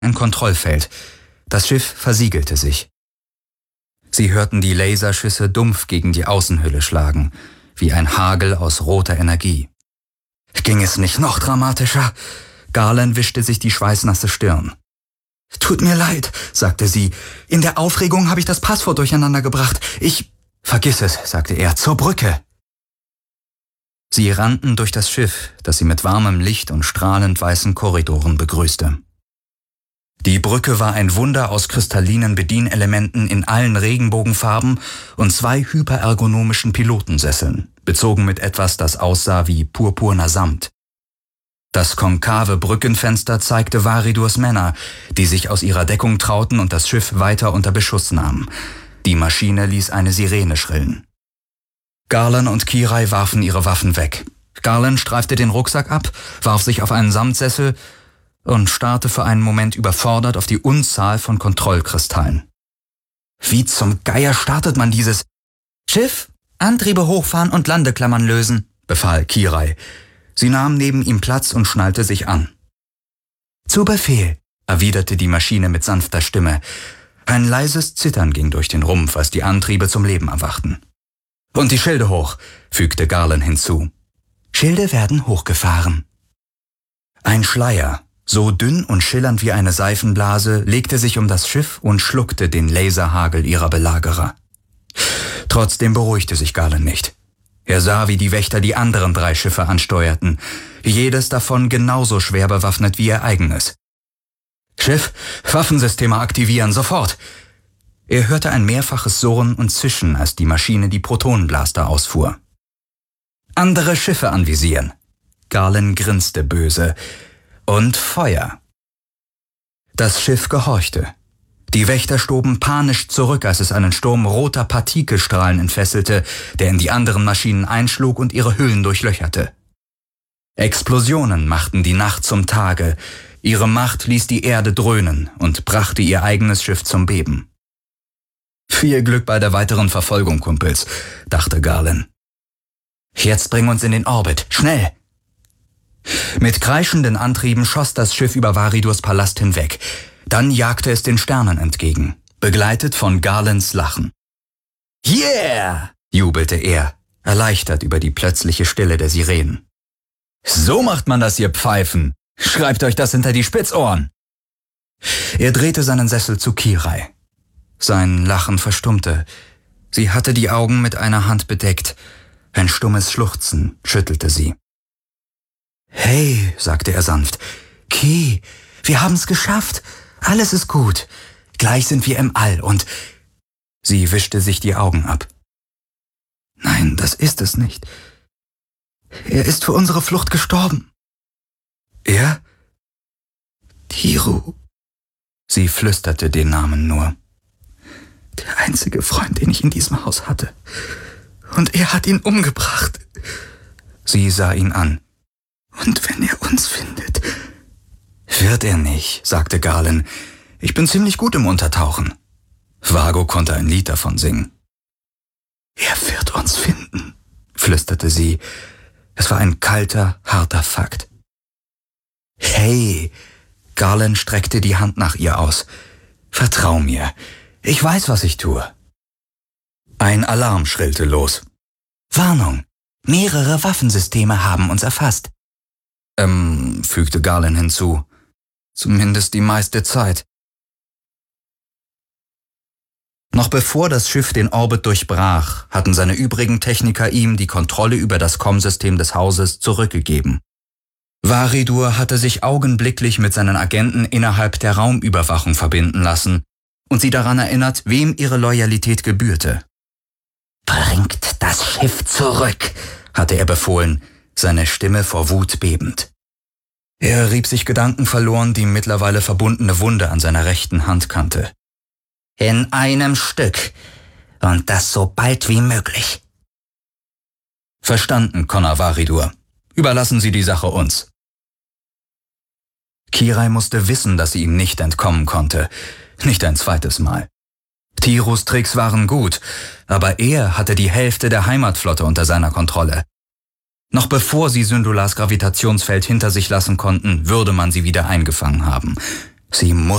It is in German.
Ein Kontrollfeld. Das Schiff versiegelte sich. Sie hörten die Laserschüsse dumpf gegen die Außenhülle schlagen, wie ein Hagel aus roter Energie. Ging es nicht noch dramatischer? Garland wischte sich die schweißnasse Stirn. »Tut mir leid«, sagte sie. »In der Aufregung habe ich das Passwort durcheinander gebracht. »Vergiss es«, sagte er, »zur Brücke.« Sie rannten durch das Schiff, das sie mit warmem Licht und strahlend weißen Korridoren begrüßte. Die Brücke war ein Wunder aus kristallinen Bedienelementen in allen Regenbogenfarben und 2 hyperergonomischen Pilotensesseln, bezogen mit etwas, das aussah wie purpurner Samt. Das konkave Brückenfenster zeigte Varidurs Männer, die sich aus ihrer Deckung trauten und das Schiff weiter unter Beschuss nahmen. Die Maschine ließ eine Sirene schrillen. Garland und Kirai warfen ihre Waffen weg. Garland streifte den Rucksack ab, warf sich auf einen Samtsessel und starrte für einen Moment überfordert auf die Unzahl von Kontrollkristallen. Wie zum Geier startet man dieses? »Schiff, Antriebe hochfahren und Landeklammern lösen«, befahl Kirai. Sie nahm neben ihm Platz und schnallte sich an. »Zu Befehl«, erwiderte die Maschine mit sanfter Stimme. Ein leises Zittern ging durch den Rumpf, als die Antriebe zum Leben erwachten. »Und die Schilde hoch«, fügte Garland hinzu. »Schilde werden hochgefahren.« Ein Schleier, so dünn und schillernd wie eine Seifenblase, legte sich um das Schiff und schluckte den Laserhagel ihrer Belagerer. Trotzdem beruhigte sich Garland nicht. Er sah, wie die Wächter die anderen 3 Schiffe ansteuerten, jedes davon genauso schwer bewaffnet wie ihr eigenes. »Schiff, Waffensysteme aktivieren, sofort!« Er hörte ein mehrfaches Surren und Zischen, als die Maschine die Protonenblaster ausfuhr. »Andere Schiffe anvisieren!« Garland grinste böse. »Und Feuer!« Das Schiff gehorchte. Die Wächter stoben panisch zurück, als es einen Sturm roter Partikelstrahlen entfesselte, der in die anderen Maschinen einschlug und ihre Hüllen durchlöcherte. Explosionen machten die Nacht zum Tage. Ihre Macht ließ die Erde dröhnen und brachte ihr eigenes Schiff zum Beben. »Viel Glück bei der weiteren Verfolgung, Kumpels«, dachte Garland. »Jetzt bring uns in den Orbit, schnell!« Mit kreischenden Antrieben schoss das Schiff über Varidurs Palast hinweg. Dann jagte es den Sternen entgegen, begleitet von Garlands Lachen. »Yeah!« jubelte er, erleichtert über die plötzliche Stille der Sirenen. »So macht man das, ihr Pfeifen! Schreibt euch das hinter die Spitzohren!« Er drehte seinen Sessel zu Kirai. Sein Lachen verstummte. Sie hatte die Augen mit einer Hand bedeckt. Ein stummes Schluchzen schüttelte sie. »Hey«, sagte er sanft, »Ki, wir haben's geschafft. Alles ist gut. Gleich sind wir im All und...« Sie wischte sich die Augen ab. »Nein, das ist es nicht. Er ist für unsere Flucht gestorben.« »Er?« »Tiru.« Sie flüsterte den Namen nur. »Der einzige Freund, den ich in diesem Haus hatte. Und er hat ihn umgebracht.« Sie sah ihn an. »Und wenn er uns findet...« »Wird er nicht«, sagte Garland. »Ich bin ziemlich gut im Untertauchen.« Vago konnte ein Lied davon singen. »Er wird uns finden«, flüsterte sie. Es war ein kalter, harter Fakt. »Hey«, Garland streckte die Hand nach ihr aus. »Vertrau mir. Ich weiß, was ich tue.« Ein Alarm schrillte los. »Warnung! Mehrere Waffensysteme haben uns erfasst.« Fügte Garland hinzu. »Zumindest die meiste Zeit.« Noch bevor das Schiff den Orbit durchbrach, hatten seine übrigen Techniker ihm die Kontrolle über das COM-System des Hauses zurückgegeben. Varidur hatte sich augenblicklich mit seinen Agenten innerhalb der Raumüberwachung verbinden lassen und sie daran erinnert, wem ihre Loyalität gebührte. »Bringt das Schiff zurück«, hatte er befohlen, seine Stimme vor Wut bebend. Er rieb sich gedankenverloren die mittlerweile verbundene Wunde an seiner rechten Handkante. »In einem Stück. Und das so bald wie möglich.« »Verstanden, Connor Varidur. Überlassen Sie die Sache uns.« Kirai musste wissen, dass sie ihm nicht entkommen konnte. Nicht ein zweites Mal. Tirus Tricks waren gut, aber er hatte die Hälfte der Heimatflotte unter seiner Kontrolle. Noch bevor sie Syndulars Gravitationsfeld hinter sich lassen konnten, würde man sie wieder eingefangen haben. Sie